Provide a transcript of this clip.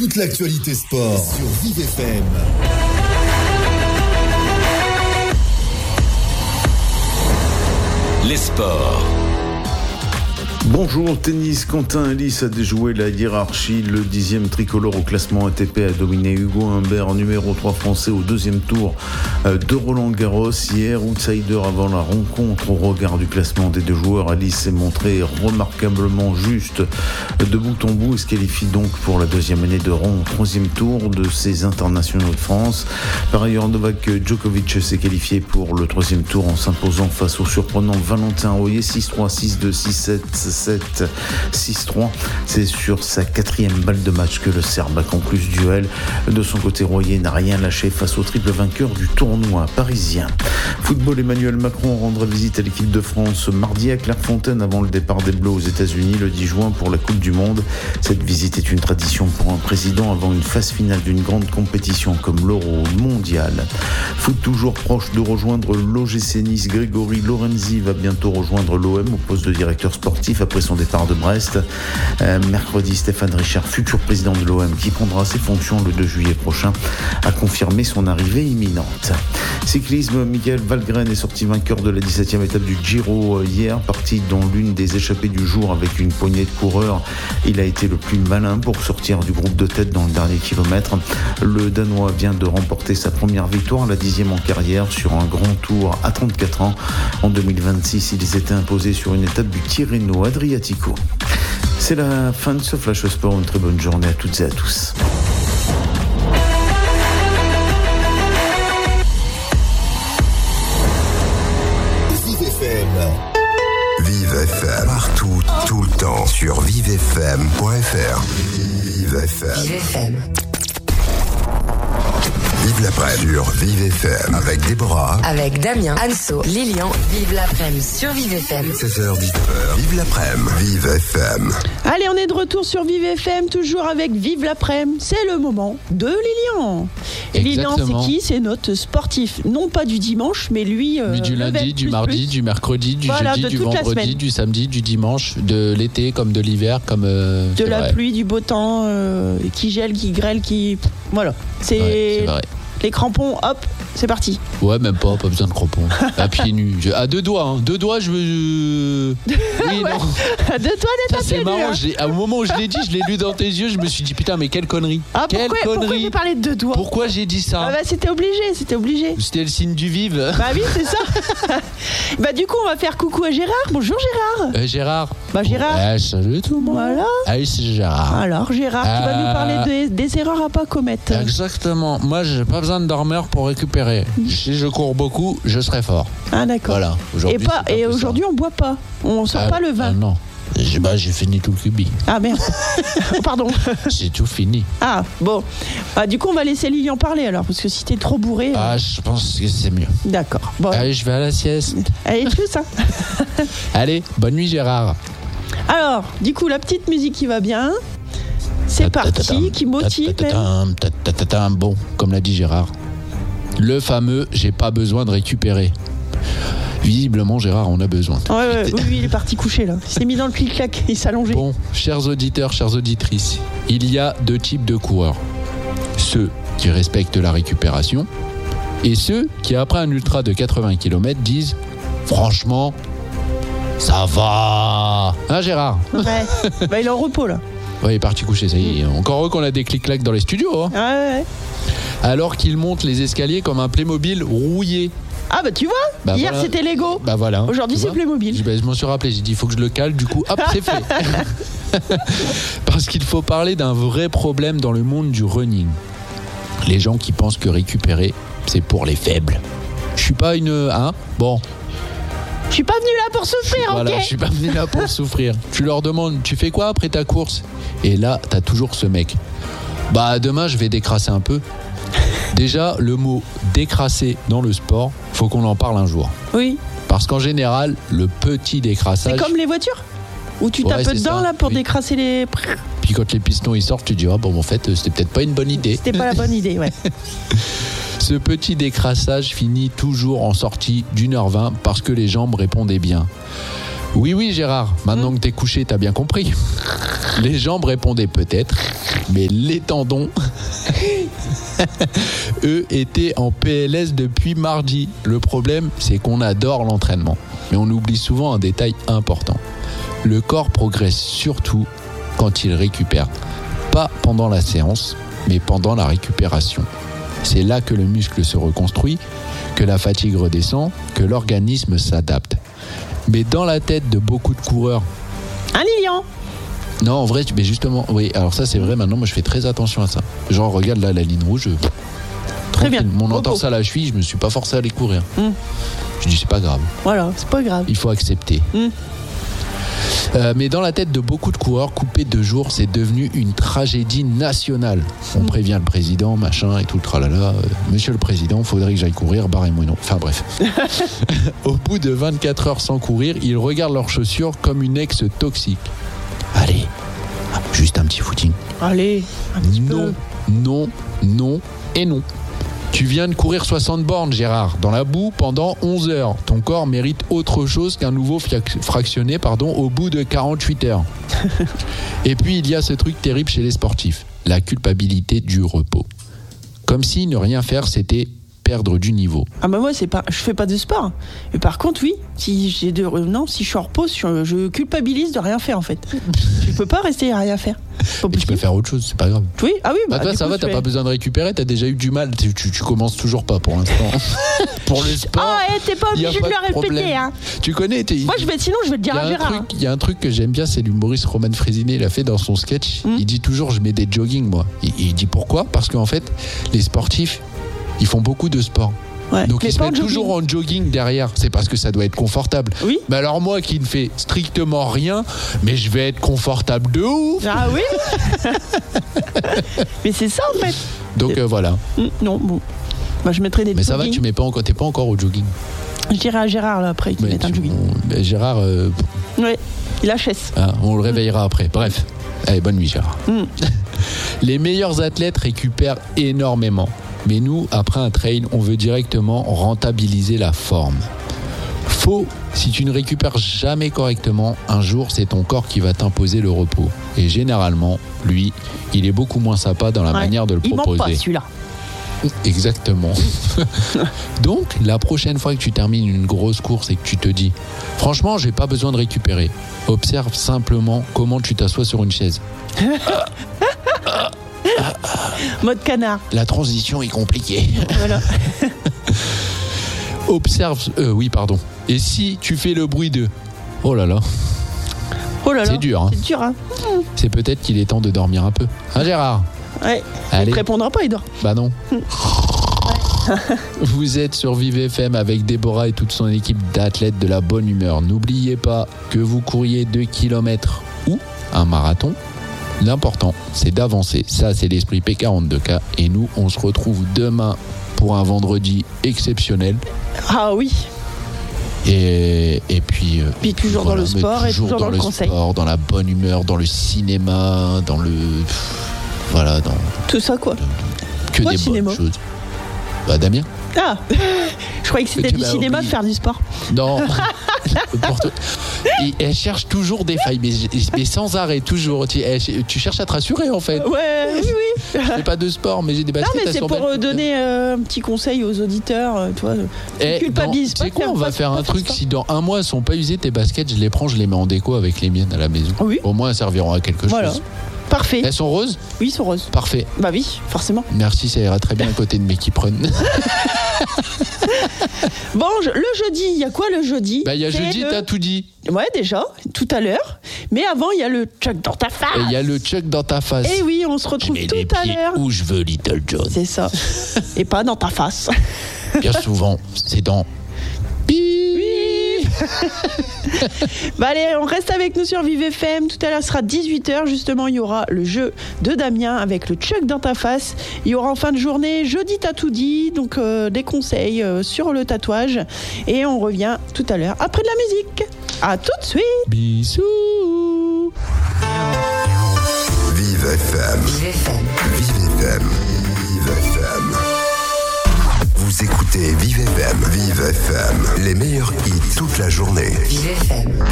Toute l'actualité sport sur Vive FM. Les sports. Bonjour, tennis, Quentin Ellis a déjoué la hiérarchie. Le 10e tricolore au classement ATP a dominé Hugo Humbert, numéro 3 français au deuxième tour de Roland-Garros. Hier, outsider avant la rencontre au regard du classement des deux joueurs, Ellis s'est montré remarquablement juste de bout en bout et se qualifie donc pour la deuxième année de rang au troisième tour de ces internationaux de France. Par ailleurs, Novak Djokovic s'est qualifié pour le troisième tour en s'imposant face au surprenant Valentin Royer 6-3, 6-2, 6-7, 7, 6-3. C'est sur sa quatrième balle de match que le Serbe a conclu ce duel. De son côté, Royer n'a rien lâché face au triple vainqueur du tournoi parisien. Football, Emmanuel Macron rendra visite à l'équipe de France mardi à Clairefontaine avant le départ des Bleus aux États-Unis le 10 juin pour la Coupe du Monde. Cette visite est une tradition pour un président avant une phase finale d'une grande compétition comme l'Euro mondial. Foot toujours proche de rejoindre l'OGC Nice. Grégory Lorenzi va bientôt rejoindre l'OM au poste de directeur sportif après son départ de Brest. Mercredi, Stéphane Richard, futur président de l'OM, qui prendra ses fonctions le 2 juillet prochain, a confirmé son arrivée imminente. Cyclisme, Michael Valgren est sorti vainqueur de la 17e étape du Giro hier, parti dans l'une des échappées du jour avec une poignée de coureurs. Il a été le plus malin pour sortir du groupe de tête dans le dernier kilomètre. Le Danois vient de remporter sa première victoire, la 10e en carrière, sur un grand tour à 34 ans. En 2026, il s'était imposé sur une étape du Tirreno Adriatico. C'est la fin de ce Flash Sport. Une très bonne journée à toutes et à tous. Vive FM. Vive FM. Partout, tout le temps sur vivefm.fr. Vive FM. Vive FM. Vive l'après-midi sur Vive FM avec Déborah. Avec Damien, Anso, Lilian. Vive l'après-midi sur Vive FM. 16h, 19h. Vive l'après-midi. Vive FM. Allez, on est de retour sur Vive FM, toujours avec Vive l'après-midi. C'est le moment de Lilian. Et Lilian, c'est qui ? C'est notre sportif. Non pas du dimanche, mais lui... du lundi, du mardi, du mercredi, du jeudi, du vendredi, du samedi, du dimanche, de l'été comme de l'hiver, comme... de la pluie, du beau temps, qui gèle, qui grêle, qui... Voilà. C'est vrai. Les crampons, hop, c'est parti. Ouais, même pas besoin de crampons. À pieds nus. À deux doigts, je veux... Oui, ouais. Non. À deux doigts d'être à pieds nus. C'est marrant, au moment où je l'ai dit, je l'ai lu dans tes yeux, je me suis dit, putain, mais quelle connerie. Ah, pourquoi j'ai parlé de deux doigts ? Pourquoi j'ai dit ça ? C'était obligé. C'était le signe du vive. Bah oui, c'est ça. Du coup, on va faire coucou à Gérard. Bonjour Gérard. Gérard. Gérard. Salut tout le monde. Voilà. Allez, c'est Gérard. Alors Gérard, tu vas nous parler des erreurs à pas commettre. Exactement. Moi, j'ai pas besoin de dormir pour récupérer. Si je cours beaucoup, je serai fort. Ah d'accord. Voilà. Et aujourd'hui, on boit pas. On sort pas le vin. Non. J'ai fini tout le cubi. Ah merde. Pardon. C'est tout fini. Ah bon. Du coup, on va laisser Lilian parler alors, parce que si t'es trop bourré. Je pense que c'est mieux. D'accord. Bon. Allez, je vais à la sieste. Allez, plus hein. Allez, bonne nuit Gérard. Alors, du coup, la petite musique qui va bien. C'est parti, qui motive. Bon, comme l'a dit Gérard. Le fameux j'ai pas besoin de récupérer. Visiblement, Gérard, on a besoin. Ouais, oui, il est parti coucher là. Il s'est mis dans le clic-clac, il s'est allongé. Bon, chers auditeurs, chères auditrices, il y a deux types de coureurs. Ceux qui respectent la récupération et ceux qui, après un ultra de 80 km, disent « Franchement, ça va !» Hein, Gérard ? Ouais, il est en repos là. Ouais, il est parti coucher, ça y est. Encore heureux qu'on a des clic-clacs dans les studios. Hein. Ouais. Alors qu'il monte les escaliers comme un Playmobil rouillé. Ah tu vois, hier c'était Lego. Voilà. Aujourd'hui c'est Playmobil. Je m'en suis rappelé, j'ai dit il faut que je le cale, du coup hop c'est fait. Parce qu'il faut parler d'un vrai problème dans le monde du running. Les gens qui pensent que récupérer c'est pour les faibles. Je suis pas une... Bon. Je suis pas venu là pour souffrir, Voilà, ok ? je suis pas venu là pour souffrir. Tu leur demandes, tu fais quoi après ta course ? Et là, t'as toujours ce mec. Demain je vais décrasser un peu. Déjà, le mot décrasser dans le sport, faut qu'on en parle un jour. Oui. Parce qu'en général, le petit décrassage... C'est comme les voitures ? Où tu tapes dedans là pour décrasser les... Puis quand les pistons ils sortent, tu dis en fait, c'était peut-être pas une bonne idée. C'était pas la bonne idée, ouais. Ce petit décrassage finit toujours en sortie d'1h20 parce que les jambes répondaient bien. Oui, Gérard, maintenant que t'es couché, t'as bien compris. Les jambes répondaient peut-être, mais les tendons, eux, étaient en PLS depuis mardi. Le problème, c'est qu'on adore l'entraînement, mais on oublie souvent un détail important. Le corps progresse surtout quand il récupère. Pas pendant la séance, mais pendant la récupération. C'est là que le muscle se reconstruit, que la fatigue redescend, que l'organisme s'adapte. Mais dans la tête de beaucoup de coureurs... Un Lilian. Non, en vrai, mais justement, oui, alors ça c'est vrai, maintenant moi je fais très attention à ça. Genre, regarde là, la ligne rouge, très bien. Mon entorse à la cheville, je me suis pas forcé à aller courir. Je dis, c'est pas grave. Voilà, c'est pas grave. Il faut accepter. Mais dans la tête de beaucoup de coureurs, couper 2 jours, c'est devenu une tragédie nationale. On prévient le président, machin et tout le tralala. Monsieur le président, faudrait que j'aille courir, barrez-moi non. Enfin bref. Au bout de 24 heures sans courir, ils regardent leurs chaussures comme une ex toxique. Allez, juste un petit footing. Allez, un petit peu. Non et non. Tu viens de courir 60 bornes, Gérard, dans la boue pendant 11 heures. Ton corps mérite autre chose qu'un nouveau fractionné au bout de 48 heures. Et puis, il y a ce truc terrible chez les sportifs, la culpabilité du repos. Comme si ne rien faire, c'était perdre du niveau. Ah bah moi, je fais pas de sport. Mais par contre, oui, si je suis en repos, je culpabilise de rien faire en fait. Je peux pas rester à rien faire. Mais tu peux faire autre chose, c'est pas grave. Oui, ah oui. Bah toi, ça va, t'as pas besoin de récupérer, t'as déjà eu du mal, tu commences toujours pas pour l'instant. Pour le sport. T'es pas obligé de le répéter, hein. Tu connais, moi sinon je vais te dire à Gérard. Il y a un truc que j'aime bien, c'est l'humoriste Roman Frésinet, il a fait dans son sketch. Il dit toujours, je mets des jogging, moi. Il dit pourquoi ? Parce qu'en fait, les sportifs, ils font beaucoup de sport. Ouais, donc ils se mettent toujours en jogging derrière. C'est parce que ça doit être confortable. Oui. Mais alors moi qui ne fais strictement rien, mais je vais être confortable de ouf. Ah oui. Mais c'est ça en fait. Donc voilà. Non, bon. Bah, je mettrai des. Mais ça va, tu mets pas encore, t'es pas encore au jogging. Je dirais à Gérard là après qu'il mette un jogging. Gérard. Ouais. Il HS. On le réveillera après. Bref. Allez, bonne nuit Gérard. Les meilleurs athlètes récupèrent énormément. Mais nous, après un trail, on veut directement rentabiliser la forme. Faux, si tu ne récupères jamais correctement, un jour, c'est ton corps qui va t'imposer le repos. Et généralement, lui, il est beaucoup moins sympa dans la manière de le proposer. Il manque pas celui-là. Exactement. Donc, la prochaine fois que tu termines une grosse course et que tu te dis « Franchement, j'ai pas besoin de récupérer », observe simplement comment tu t'assois sur une chaise. Mode canard. La transition est compliquée. Voilà. Observe. Et si tu fais le bruit de oh là là. C'est dur. Hein. C'est dur. Hein. C'est peut-être qu'il est temps de dormir un peu. Hein, Gérard ? Ouais. Allez. Il ne répondra pas, il dort. Bah non. Vous êtes sur Vive FM avec Déborah et toute son équipe d'athlètes de la bonne humeur. N'oubliez pas que vous couriez 2 km ou un marathon. L'important, c'est d'avancer. Ça, c'est l'esprit P42K. Et nous, on se retrouve demain pour un vendredi exceptionnel. Ah oui. Et puis toujours dans le sport et toujours dans le conseil. Sport, dans la bonne humeur, dans le cinéma, dans le... Voilà, dans... Tout ça, quoi. Que des bonnes choses. Bah, Damien. Ah, je croyais que c'était du cinéma de faire du sport. Non. Elle cherche toujours des failles, mais sans arrêt, toujours. Tu cherches à te rassurer, en fait. Ouais, oui. Je fais pas de sport, mais j'ai des baskets. Non, mais c'est pour donner un petit conseil aux auditeurs. Toi, culpabilise pas. C'est quoi, on va faire un truc. Si dans un mois, elles sont pas usées, tes baskets, je les prends, je les mets en déco avec les miennes à la maison. Oui. Au moins, elles serviront à quelque chose. Parfait. Elles sont roses ? Oui, elles sont roses. Parfait. Bah oui, forcément. Merci, ça ira très bien à côté de mes Keep-Run. Bon, le jeudi, il y a quoi le jeudi ? Bah, il y a jeudi, t'as tout dit. Ouais, déjà, tout à l'heure. Mais avant, il y a le Chuck dans ta face. Il y a le Chuck dans ta face. Et oui, on se retrouve tout à l'heure. Où je veux, Little John. C'est ça. Et pas dans ta face. Bien souvent, c'est dans... Bah allez, on reste avec nous sur Vive FM. Tout à l'heure, ce sera 18h. Justement, il y aura le jeu de Damien avec le Chuck dans ta face. Il y aura en fin de journée, jeudi t'as tout dit. Donc des conseils sur le tatouage. Et on revient tout à l'heure après de la musique. À tout de suite. Bisous. Vive FM. Vive FM. Vive FM. Vive FM. Vous écoutez Vive FM. Vive FM. Les meilleurs hits toute la journée. Vive FM.